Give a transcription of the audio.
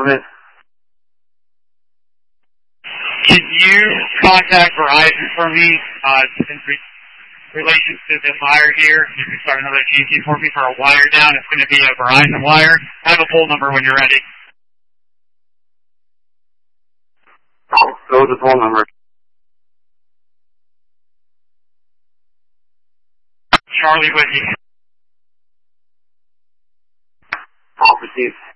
implement. Can you contact Verizon for me in relation to the wire here? You can start another GC for me for a wire down. It's going to be a Verizon wire. I have a poll number when you're ready. Go with the phone number. Charlie Whitney. I'll proceed.